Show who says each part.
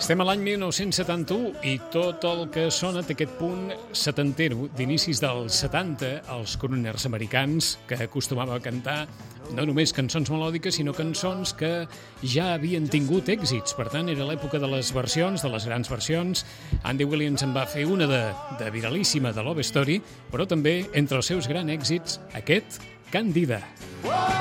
Speaker 1: Estem a l'any 1971 i tot el que sona té aquest punt setantero d'inicis dels 70, els crooners americans que acostumaven a cantar no només cançons melòdiques, sinó cançons que ja havien tingut èxits. Per tant, era l'època de les versions, de les grans versions. Andy Williams en va fer una de viralíssima, de Love Story, però també, entre els seus grans èxits, aquest, Candida.